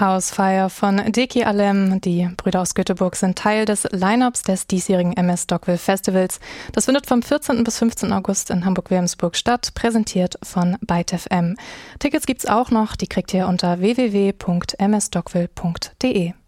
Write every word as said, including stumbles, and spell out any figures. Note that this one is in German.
House Fire von Deki Alem. Die Brüder aus Göteborg sind Teil des Line-Ups des diesjährigen M S Dogville Festivals. Das findet vom vierzehnten bis fünfzehnten August in Hamburg-Wilhelmsburg statt, präsentiert von Byte F M. Tickets gibt's auch noch, die kriegt ihr unter w w w punkt m s dogville punkt d e.